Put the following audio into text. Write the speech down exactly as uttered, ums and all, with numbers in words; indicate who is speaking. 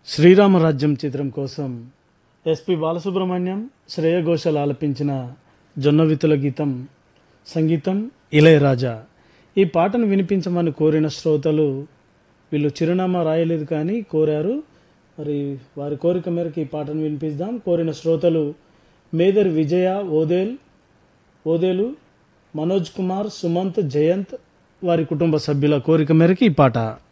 Speaker 1: శ్రీరామరాజ్యం చిత్రం కోసం ఎస్పి బాలసుబ్రహ్మణ్యం, శ్రేయ ఘోషాల్ ఆలపించిన జొన్నవిత్తుల గీతం, సంగీతం ఇళయరాజా. ఈ పాటను వినిపించమని కోరిన శ్రోతలు, వీళ్ళు చిరునామా రాయలేదు కానీ కోరారు. మరి వారి కోరిక మేరకు ఈ పాటను వినిపిద్దాం. కోరిన శ్రోతలు మేదర్ విజయ, ఓదేల్ ఓదేలు, మనోజ్ కుమార్, సుమంత్, జయంత్, వారి కుటుంబ సభ్యుల కోరిక మేరకు ఈ పాట.